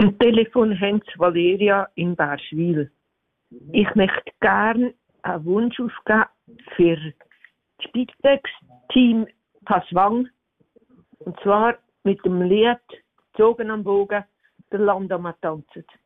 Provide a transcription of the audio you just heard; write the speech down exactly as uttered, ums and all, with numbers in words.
Am Telefon haben Sie Valeria in Bärschwil. Ich möchte gerne einen Wunsch aufgeben für das Spitex-Team Passwang. Und zwar mit dem Lied «Zogen am Bogen, der Land am tanzen».